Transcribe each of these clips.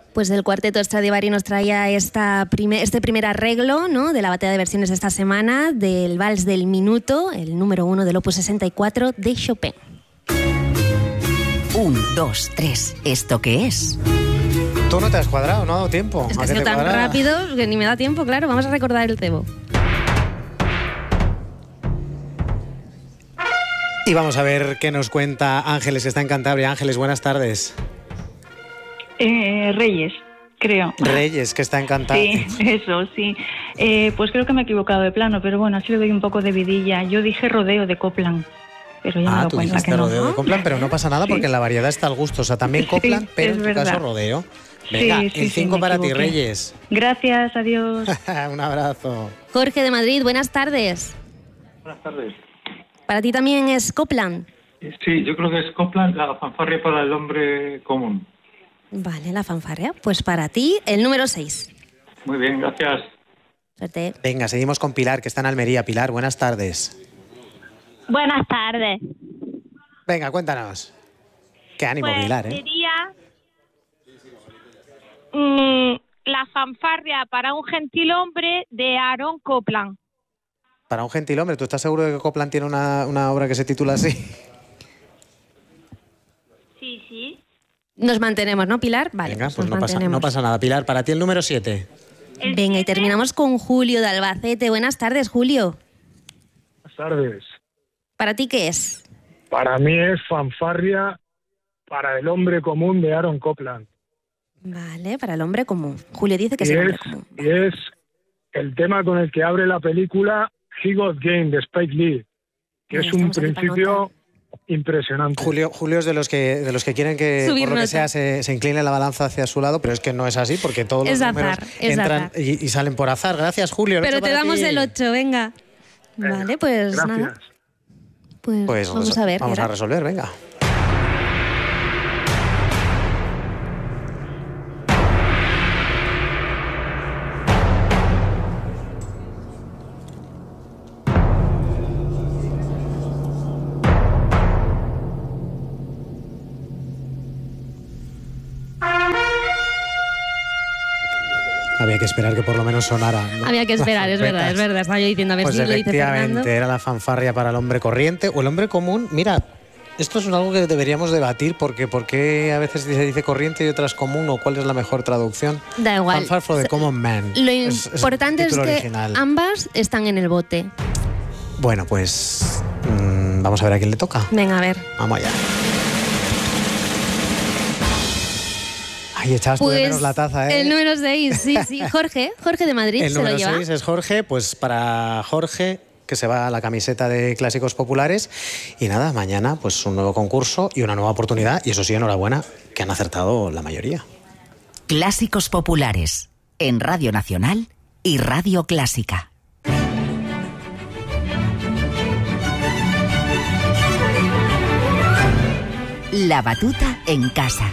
Pues el cuarteto Stradivari nos traía este primer arreglo, ¿no?, de la batería de versiones de esta semana, del Vals del Minuto, el número 1 del Opus 64 de Chopin. 1, 2, 3, ¿esto qué es? Tú no te has cuadrado, no ha dado tiempo. Es que ha sido tan rápido que ni me da tiempo, claro. Vamos a recordar el cebo. Y vamos a ver qué nos cuenta Ángeles, que está en Cantabria. Ángeles, buenas tardes. Reyes, creo. Reyes, que está en Cantabria. Sí, eso, sí. Pues creo que me he equivocado de plano, pero bueno, así le doy un poco de vidilla. Yo dije Rodeo de Copland, pero ya me doy cuenta que no. Rodeo de Copland, pero no pasa nada porque en la variedad está el gusto. O sea, también Copland, sí, pero en tu verdad. caso Rodeo. Venga, sí, el 5 para ti, equivoqué. Reyes. Gracias, adiós. Un abrazo. Jorge de Madrid, buenas tardes. Buenas tardes. ¿Para ti también es Copland? Sí, yo creo que es Copland, la fanfarria para el hombre común. Vale, la fanfarria. Pues para ti, el número 6. Muy bien, gracias. Suerte. Venga, seguimos con Pilar, que está en Almería. Pilar, buenas tardes. Buenas tardes. Venga, cuéntanos. Qué ánimo, Pues Pilar, ¿eh? sería la fanfarria para un gentilhombre de Aaron Copland. Para un gentilhombre, ¿tú estás seguro de que Copland tiene una obra que se titula así? Sí, sí. Nos mantenemos, ¿no, Pilar? Vale, Venga, pues nos no mantenemos. pasa nada. Pilar, para ti el número 7. Venga, y terminamos con Julio de Albacete. Buenas tardes, Julio. Buenas tardes. ¿Para ti qué es? Para mí es fanfarria para el hombre común de Aaron Copland. Vale, para el hombre común. Julio dice que es Y el hombre común. y es el tema con el que abre la película He Got Game de Spike Lee, que Mira, es un estamos aquí para principio anotar. impresionante. Julio es de los que quieren que Subir por lo que nota. sea se incline la balanza hacia su lado, pero es que no es así porque todos los Es números azar, es entran azar. y salen por azar. Gracias, Julio. El Pero 8 te para damos ti. el 8, venga. Vale, pues Gracias. nada. Pues vamos a ver. Vamos ¿qué a era? resolver, venga. Había que esperar que por lo menos sonara, ¿no? Había que esperar, es verdad, es verdad. Estaba yo diciendo, a ver Pues si lo dice Fernando. efectivamente, era la fanfarria para el hombre corriente o el hombre común. Mira, esto es algo que deberíamos debatir porque ¿por qué a veces se dice corriente y otras común o cuál es la mejor traducción? Da igual. Fanfare for the Common Man. Lo Es importante el es título que original. ambas están en el bote. Bueno, pues vamos a ver a quién le toca. Venga, a ver. Vamos allá. Ay, echabas tú de menos la taza, ¿eh? El número 6, sí, sí. Jorge de Madrid El se lo número lleva. 6 es Jorge, pues para Jorge, que se va a la camiseta de Clásicos Populares. Y nada, mañana pues un nuevo concurso y una nueva oportunidad. Y eso sí, enhorabuena, que han acertado la mayoría. Clásicos Populares, en Radio Nacional y Radio Clásica. La batuta en casa.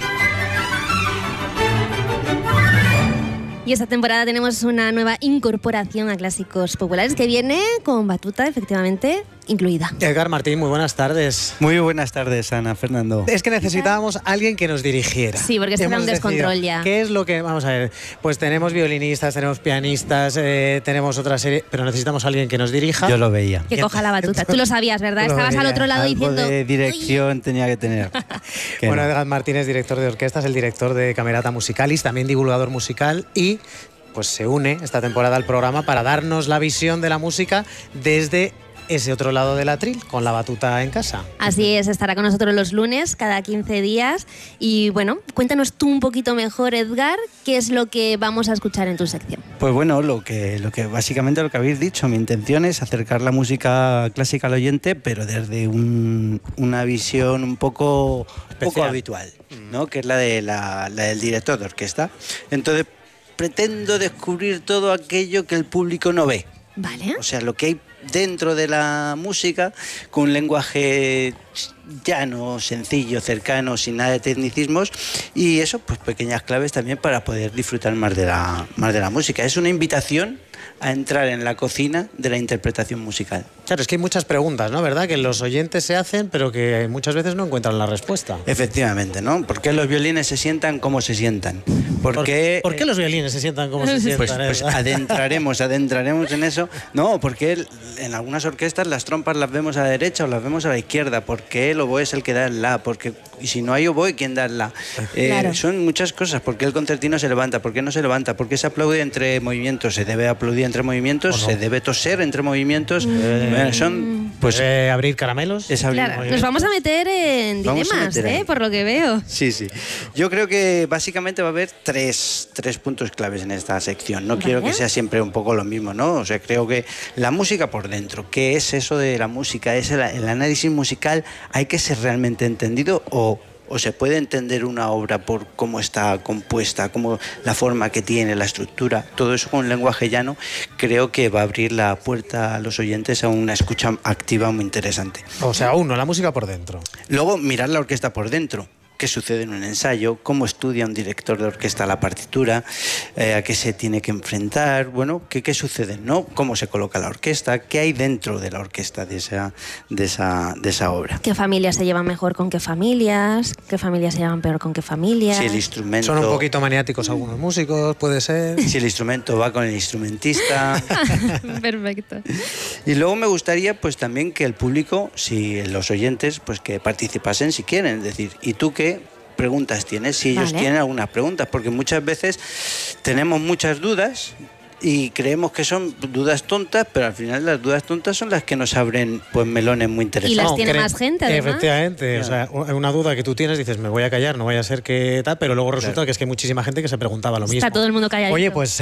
Y esta temporada tenemos una nueva incorporación a Clásicos Populares que viene con batuta, efectivamente, incluida. Edgar Martín, muy buenas tardes. Muy buenas tardes, Ana, Fernando. Es que necesitábamos a alguien que nos dirigiera. Sí, porque esto era un Hemos descontrol decidido, ya. ¿Qué es lo que...? Vamos a ver, pues tenemos violinistas, tenemos pianistas, tenemos otra serie, pero necesitamos a alguien que nos dirija. Yo lo veía. Que coja la batuta. Tú lo sabías, ¿verdad? Tú lo Estabas al veías. otro lado Algo diciendo... de dirección tenía que tener. Que Bueno, no. Edgar Martín es director de orquesta, es el director de Camerata Musicalis, también divulgador musical y pues se une esta temporada al programa para darnos la visión de la música desde ese otro lado del atril, con la batuta en casa. Así es, estará con nosotros los lunes, cada 15 días. Y bueno, cuéntanos tú un poquito mejor, Edgar, qué es lo que vamos a escuchar en tu sección. Pues bueno, lo que básicamente lo que habéis dicho, mi intención es acercar la música clásica al oyente, pero desde una visión un poco habitual, ¿no? Que es la del director de orquesta. Entonces, pretendo descubrir todo aquello que el público no ve. Vale. O sea, lo que hay dentro de la música, con un lenguaje llano, sencillo, cercano, sin nada de tecnicismos, y eso, pues pequeñas claves también para poder disfrutar más de la música. Es una invitación a entrar en la cocina de la interpretación musical. Claro, es que hay muchas preguntas, ¿no? ¿Verdad? Que los oyentes se hacen, pero que muchas veces no encuentran la respuesta. Efectivamente, ¿no? ¿Por qué los violines se sientan como se sientan? ¿Por qué los violines se sientan como se sientan? Pues adentraremos en eso. No, porque en algunas orquestas las trompas las vemos a la derecha o las vemos a la izquierda. ¿Por qué el oboe es el que da el la? Y si no hay oboe, ¿quién da el la? Claro. Son muchas cosas. ¿Por qué el concertino se levanta? ¿Por qué no se levanta? ¿Por qué se aplaude entre movimientos? ¿Se debe aplaudir entre movimientos? ¿Se debe toser entre movimientos? Son... Pues, abrir caramelos. Claro, nos vamos a meter en dilemas, por lo que veo. Sí. Yo creo que básicamente va a haber tres puntos claves en esta sección. No quiero que sea siempre un poco lo mismo, ¿no? O sea, creo que la música por dentro, ¿qué es eso de la música? ¿Es el análisis musical? ¿Hay que ser realmente entendido o se puede entender una obra por cómo está compuesta, cómo la forma que tiene, la estructura? Todo eso con lenguaje llano creo que va a abrir la puerta a los oyentes a una escucha activa muy interesante. O sea, la música por dentro. Luego, mirar la orquesta por dentro. ¿Qué sucede en un ensayo? ¿Cómo estudia un director de orquesta la partitura? ¿A qué se tiene que enfrentar? Bueno, ¿qué sucede? ¿No? ¿Cómo se coloca la orquesta? ¿Qué hay dentro de la orquesta de esa obra? ¿Qué familias se llevan mejor con qué familias? ¿Qué familias se llevan peor con qué familias? Si el instrumento... Son un poquito maniáticos algunos músicos, puede ser. Si el instrumento va con el instrumentista. Perfecto. Y luego me gustaría pues también que el público, si los oyentes, pues que participasen si quieren. Es decir, ¿y tú qué preguntas tienes? Si ellos tienen algunas preguntas, porque muchas veces tenemos muchas dudas y creemos que son dudas tontas, pero al final las dudas tontas son las que nos abren pues melones muy interesantes. Y las tiene más gente, además. Efectivamente, o sea, una duda que tú tienes, dices, me voy a callar, no vaya a ser que tal, pero luego resulta que es que hay muchísima gente que se preguntaba lo mismo. Está todo el mundo calladito. Oye, pues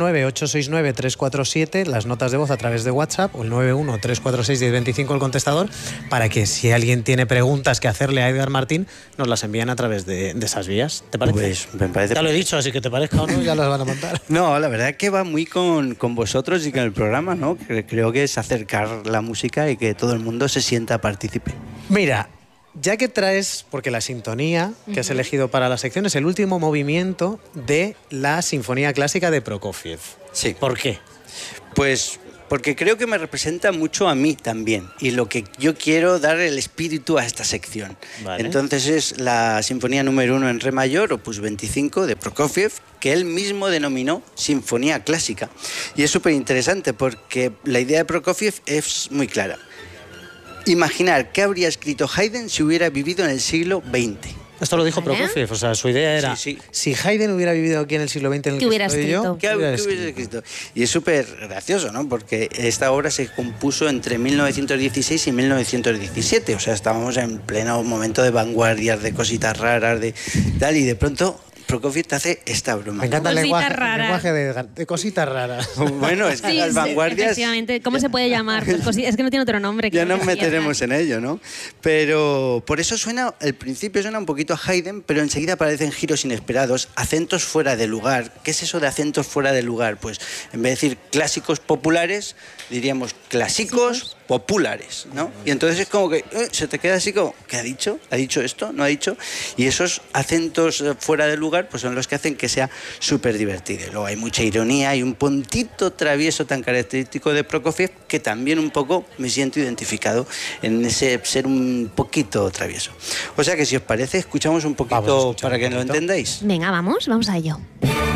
689-869-347, las notas de voz a través de WhatsApp, o el 91-346-1025 el contestador, para que si alguien tiene preguntas que hacerle a Edgar Martín, nos las envíen a través de esas vías. ¿Te parece? Pues me parece. Ya lo he dicho, así que te parezca o no, ya las van a montar. No, la verdad es que va muy con vosotros y con el programa, ¿no? Creo que es acercar la música y que todo el mundo se sienta partícipe. Mira, ya que traes, porque la sintonía que has elegido para la sección es el último movimiento de la Sinfonía Clásica de Prokofiev. Sí. ¿Por qué? Pues porque creo que me representa mucho a mí también y lo que yo quiero dar el espíritu a esta sección. Vale. Entonces es la Sinfonía número 1 en re mayor, opus 25 de Prokofiev, que él mismo denominó Sinfonía Clásica. Y es súper interesante porque la idea de Prokofiev es muy clara. Imaginar qué habría escrito Haydn si hubiera vivido en el siglo XX. Esto lo dijo Prokofiev, o sea, su idea era, si Haydn hubiera vivido aquí en el siglo XX en el que estoy yo, ¿qué hubiera escrito? Y es súper gracioso, ¿no? Porque esta obra se compuso entre 1916 y 1917, o sea, estábamos en pleno momento de vanguardias, de cositas raras, de tal, y de pronto Prokofiev te hace esta broma. Me encanta el lenguaje de cositas raras. Bueno, es que las vanguardias... Efectivamente. ¿Cómo se puede llamar? Pues es que no tiene otro nombre. Ya nos meteremos en ello, ¿no? Pero por eso suena, el principio suena un poquito a Haydn, pero enseguida aparecen giros inesperados, acentos fuera de lugar. ¿Qué es eso de acentos fuera de lugar? Pues en vez de decir clásicos populares, diríamos clásicos populares, ¿no? Y entonces es como que se te queda así como, ¿qué ha dicho? ¿Ha dicho esto? ¿No ha dicho? Y esos acentos fuera de lugar pues son los que hacen que sea súper divertido. Luego hay mucha ironía y un puntito travieso tan característico de Prokofiev que también un poco me siento identificado en ese ser un poquito travieso. O sea que si os parece, escuchamos un poquito para que lo entendáis. Venga, vamos a ello.